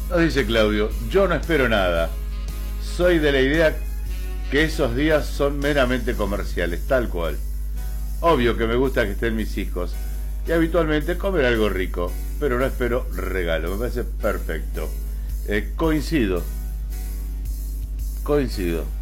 Nos dice Claudio, yo no espero nada. Soy de la idea que esos días son meramente comerciales, tal cual. Obvio que me gusta que estén mis hijos y habitualmente comer algo rico, pero no espero regalo, me parece perfecto. Coincido.